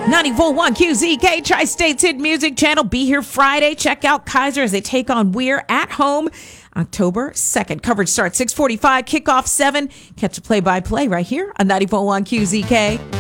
90.1 QZK, Tri-State's Hit Music Channel. Be here Friday. Check out Kaiser as they take on Weir at home October 2nd. Coverage starts 6:45, kickoff 7. Catch a play-by-play right here on 90.1 QZK.